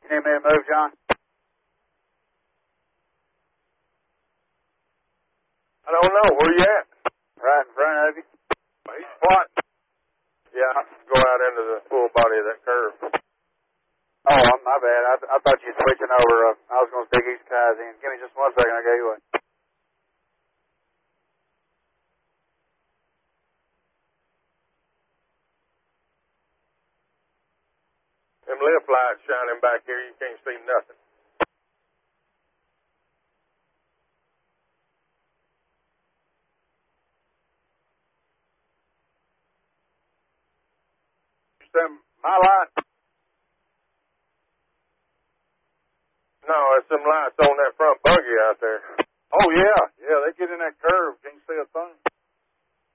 You need me to move, John? I don't know. Where you at? Right in front of you. He's squatting. Yeah, go out into the full body of that curve. Oh, my bad. I thought you were switching over. I was going to stick these guys in. Give me just 1 second. I'll get you away. Them lift lights shining back here, you can't see nothing. My light? No, it's them lights on that front buggy out there. Oh, yeah. Yeah, they get in that curve. Can't see a thing.